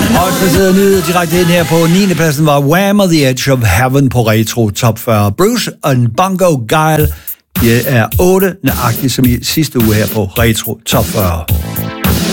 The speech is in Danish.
Og der sidder nyhed direkte ind her på 9. pladsen var Wham! Og The Edge of Heaven på Retro Top 40. Bruce and Bongo Guile. Det er 8 nøjagtigt som i sidste uge her på Retro Top 40.